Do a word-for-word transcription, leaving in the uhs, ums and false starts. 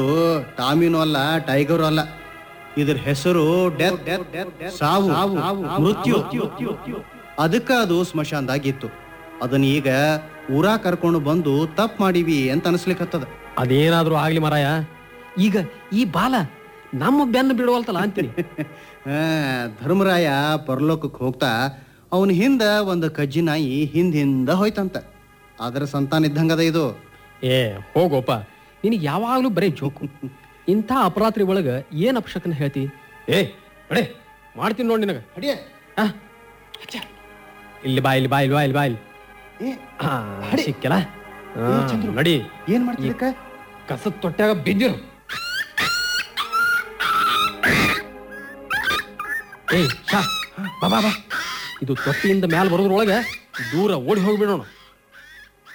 ಟಾಮಿನೋ ಅಲ್ಲ, ಟೈಗರು ಅಲ್ಲ, ಇದ್ರ ಹೆಸರು ಡೆತ್, ಸಾವು, ಮೃತ್ಯು. ಅದಕ್ಕ ಅದು ಸ್ಮಶಾನದಾಗಿತ್ತು. ಅದನ್ನ ಈಗ ಊರಾ ಕರ್ಕೊಂಡು ಬಂದು ತಪ್ಪು ಮಾಡಿವಿ ಅಂತ ಅನ್ಸ್ಲಿಕ್ಕತ್ತದ. ಅದೇನಾದ್ರೂ ಆಗ್ಲಿ ಮರಾಯ, ಈಗ ಈ ಬಾಲ ನಮ್ಮ ಬೆನ್ನು ಬಿಡುವಲ್ತಲ್ಲ ಅಂತೀನಿ. ಧರ್ಮರಾಯ ಪರಲೋಕಕ್ಕೆ ಹೋಗ್ತಾ ಅವನ ಹಿಂದ ಒಂದು ಕಜ್ಜಿ ನಾಯಿ ಹಿಂದ ಹಿಂದ ಹೋಯ್ತಂತ. ಅದರ ಸಂತಾನ ಇದ್ದಂಗದ ಇದು. ಏ ಹೋಗೋಪ, ನಿನಗೆ ಯಾವಾಗ್ಲೂ ಬರೀ ಜೋಕು. ಇಂಥ ಅಪರಾತ್ರಿ ಒಳಗ ಏನ್ ಅಪಶಕನ ಹೇಳ್ತಿ? ಏ ನಡೆ, ಮಾಡ್ತೀನಿ ನೋಡಿ ನಿನಗ. ಇಲ್ಲಿ ಬಾ, ಇಲ್ಲಿ ಬಾ, ಇಲ್ಲಿ ಬಾ, ಇಲ್ಲಿ ಬಾ, ಇಲ್ಲಿ ಸಿಕ್ಕಲ್ಲ. ನಡಿ, ಏನ್ ಮಾಡ್ತಿದ್ದಕ್ಕ? ಕಸದ ತೊಟ್ಟಾಗ ಬಿದ್ದಿರು. ಏ ಶಾ, ಬಾ ಬಾ ಬಾ, ಇದು ತೊಟ್ಟಿಯಿಂದ ಮ್ಯಾಲ ಬರೋದ್ರೊಳಗೆ ದೂರ ಓಡಿ ಹೋಗ್ಬಿಡೋಣ.